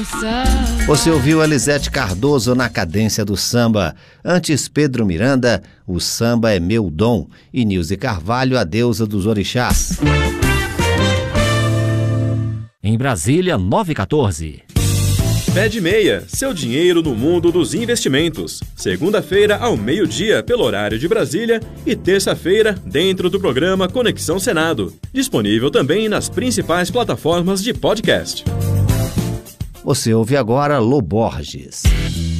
Você ouviu Elisete Cardoso na cadência do samba. Antes, Pedro Miranda, O Samba é Meu Dom. E Nilce Carvalho, A Deusa dos Orixás. Em Brasília, 9h14. Pé de Meia, seu dinheiro no mundo dos investimentos. Segunda-feira ao meio-dia pelo horário de Brasília e terça-feira dentro do programa Conexão Senado. Disponível também nas principais plataformas de podcast. Você ouve agora Lô Borges.